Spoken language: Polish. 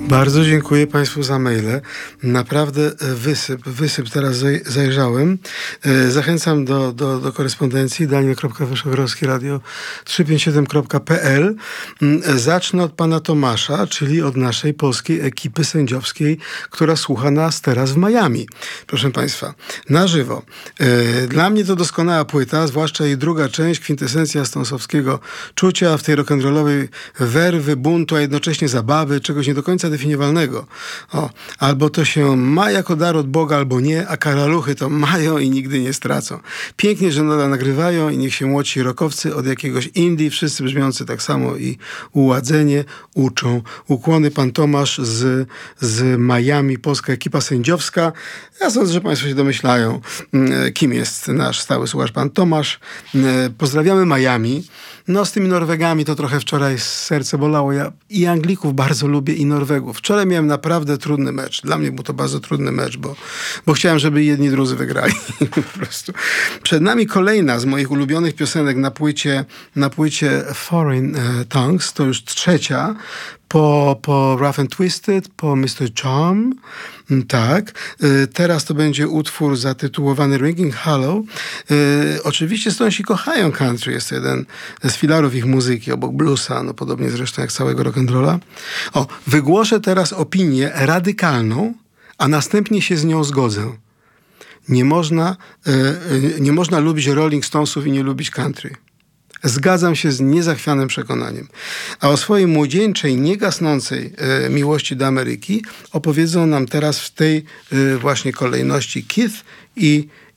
Bardzo dziękuję Państwu za maile. Naprawdę wysyp teraz zajrzałem. Zachęcam do korespondencji daniel.wyszogrodzki radio 357.pl. Zacznę od pana Tomasza, czyli od naszej polskiej ekipy sędziowskiej, która słucha nas teraz w Miami. Proszę Państwa, na żywo. Dla mnie to doskonała płyta, zwłaszcza jej druga część, kwintesencja stonsowskiego czucia, w tej rock'n'rollowej werwy, buntu, a jednocześnie zabawy, czegoś nie do końca definiowalnego. Albo to się ma jako dar od Boga, albo nie, a karaluchy to mają i nigdy nie stracą. Pięknie, że nadal nagrywają i niech się młodsi rockowcy od jakiegoś indie, wszyscy brzmiący tak samo i uładzenie uczą. Ukłony pan Tomasz z Miami, polska ekipa sędziowska. Ja sądzę, że Państwo się domyślają, kim jest nasz stały słuchacz pan Tomasz. Pozdrawiamy Miami. No z tymi Norwegami to trochę wczoraj serce bolało. Ja i Anglików bardzo lubię, i Norwegów. Wczoraj miałem naprawdę trudny mecz. Dla mnie był to bardzo trudny mecz, bo chciałem, żeby jedni i drudzy wygrali. Po prostu. Przed nami kolejna z moich ulubionych piosenek na płycie Foreign Tongues. To już trzecia. Po Rough and Twisted, po Mr. Charm. Tak. Teraz to będzie utwór zatytułowany Ringing Hollow. Oczywiście Stonesi kochają country. Jest to jeden z filarów ich muzyki, obok bluesa, no podobnie zresztą jak całego rock'n'rolla. Wygłoszę teraz opinię radykalną, a następnie się z nią zgodzę. Nie można lubić Rolling Stonesów i nie lubić country. Zgadzam się z niezachwianym przekonaniem. A o swojej młodzieńczej, niegasnącej miłości do Ameryki opowiedzą nam teraz w tej właśnie kolejności Keith i